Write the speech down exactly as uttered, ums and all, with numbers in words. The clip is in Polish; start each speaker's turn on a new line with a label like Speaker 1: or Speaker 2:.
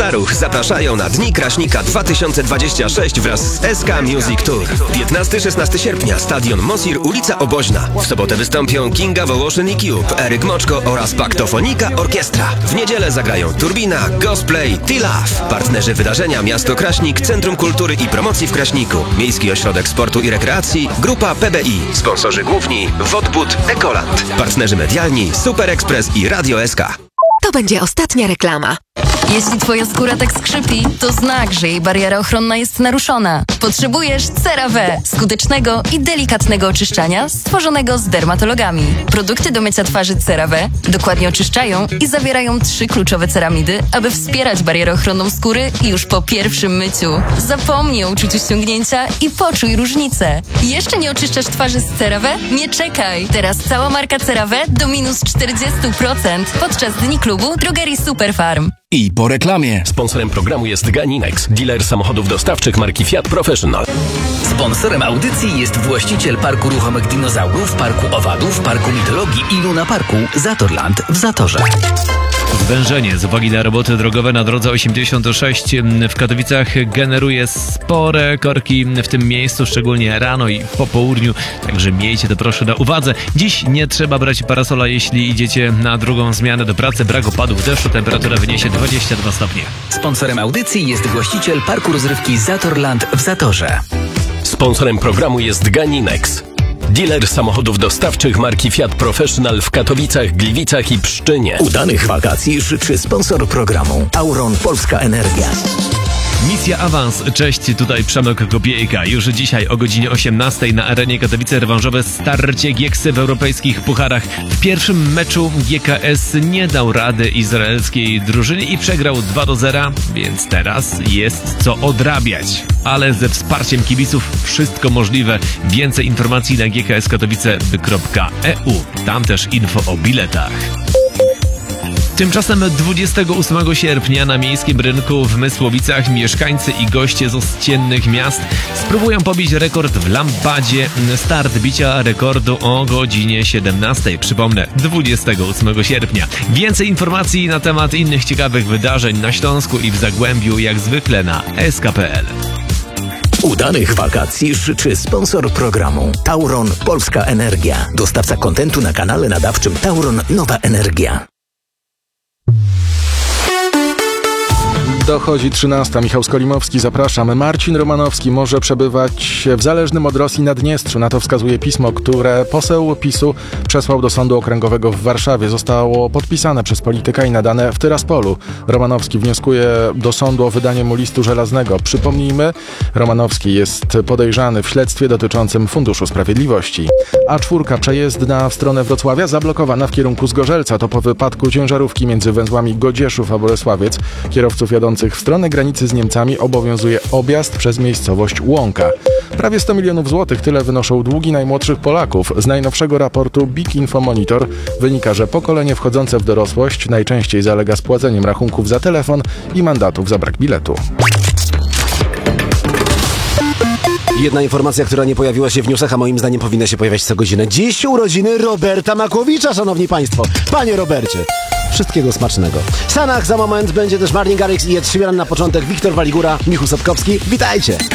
Speaker 1: Staruch zapraszają na Dni Kraśnika dwa tysiące dwadzieścia sześć wraz z S K Music Tour. piętnastego do szesnastego sierpnia Stadion Mosir, ulica Oboźna. W sobotę wystąpią Kinga Wołoszyn i Cube, Eryk Moczko oraz Paktofonika Orkiestra. W niedzielę zagrają Turbina, Gosplay, T-Love. Partnerzy wydarzenia Miasto Kraśnik, Centrum Kultury i Promocji w Kraśniku, Miejski Ośrodek Sportu i Rekreacji, Grupa P B I. Sponsorzy główni Wodbud, Ekoland. Partnerzy medialni Super Express i Radio S K.
Speaker 2: To będzie ostatnia reklama.
Speaker 3: Jeśli twoja skóra tak skrzypi, to znak, że jej bariera ochronna jest naruszona. Potrzebujesz CeraVe, skutecznego i delikatnego oczyszczania stworzonego z dermatologami. Produkty do mycia twarzy CeraVe dokładnie oczyszczają i zawierają trzy kluczowe ceramidy, aby wspierać barierę ochronną skóry już po pierwszym myciu. Zapomnij o uczuciu ściągnięcia i poczuj różnicę. Jeszcze nie oczyszczasz twarzy z CeraVe? Nie czekaj! Teraz cała marka CeraVe do minus czterdzieści procent podczas Dni Klubu Drogerii Superfarm.
Speaker 4: I po reklamie.
Speaker 1: Sponsorem programu jest Ganinex, dealer samochodów dostawczych marki Fiat Professional.
Speaker 5: Sponsorem audycji jest właściciel Parku Ruchomych Dinozaurów, Parku Owadów, Parku Mitologii i Luna Parku Zatorland w Zatorze.
Speaker 6: Zwężenie z uwagi na roboty drogowe na drodze osiemdziesiąt sześć w Katowicach generuje spore korki w tym miejscu, szczególnie rano i po południu, także miejcie to proszę na uwadze. Dziś nie trzeba brać parasola, jeśli idziecie na drugą zmianę do pracy. Brak opadów deszczu, temperatura wyniesie dwadzieścia dwa stopnie.
Speaker 5: Sponsorem audycji jest właściciel Parku Rozrywki Zatorland w Zatorze.
Speaker 1: Sponsorem programu jest Ganinex, dealer samochodów dostawczych marki Fiat Professional w Katowicach, Gliwicach i Pszczynie.
Speaker 5: Udanych wakacji życzy sponsor programu Tauron Polska Energia.
Speaker 6: Misja Awans. Cześć, tutaj Przemek Kopiejka. Już dzisiaj o godzinie osiemnastej na arenie Katowice rewanżowe starcie Gieksy w europejskich pucharach. W pierwszym meczu G K S nie dał rady izraelskiej drużynie i przegrał dwa do zera, więc teraz jest co odrabiać. Ale ze wsparciem kibiców wszystko możliwe. Więcej informacji na g k s katowice kropka e u. Tam też info o biletach. Tymczasem dwudziestego ósmego sierpnia na miejskim rynku w Mysłowicach mieszkańcy i goście z ościennych miast spróbują pobić rekord w lambadzie. Start bicia rekordu o godzinie siedemnastej. Przypomnę, dwudziestego ósmego sierpnia. Więcej informacji na temat innych ciekawych wydarzeń na Śląsku i w Zagłębiu jak zwykle na s k kropka p l.
Speaker 5: Udanych wakacji życzy sponsor programu Tauron Polska Energia. Dostawca kontentu na kanale nadawczym Tauron Nowa Energia.
Speaker 7: Dochodzi trzynasta. Michał Skolimowski, zapraszam. Marcin Romanowski może przebywać w zależnym od Rosji Naddniestrzu. Na to wskazuje pismo, które poseł PiSu przesłał do Sądu Okręgowego w Warszawie. Zostało podpisane przez polityka i nadane w Tyraspolu. Romanowski wnioskuje do sądu o wydanie mu listu żelaznego. Przypomnijmy, Romanowski jest podejrzany w śledztwie dotyczącym Funduszu Sprawiedliwości. A czwórka przejezdna w stronę Wrocławia zablokowana w kierunku Zgorzelca. To po wypadku ciężarówki między węzłami Godzieszów a Bolesławiec. Kierowców jadących w stronę granicy z Niemcami obowiązuje objazd przez miejscowość Łąka. Prawie sto milionów złotych, tyle wynoszą długi najmłodszych Polaków. Z najnowszego raportu Big Info Monitor wynika, że pokolenie wchodzące w dorosłość najczęściej zalega spłaceniem rachunków za telefon i mandatów za brak biletu.
Speaker 8: Jedna informacja, która nie pojawiła się w newsach, a moim zdaniem powinna się pojawiać co godzinę. Dziś urodziny Roberta Makłowicza, szanowni państwo. Panie Robercie, wszystkiego smacznego. W Stanach za moment będzie też Martin Garrix i Ed Sheeran, na początek Wiktor Waligura, Michu Sotkowski. Witajcie!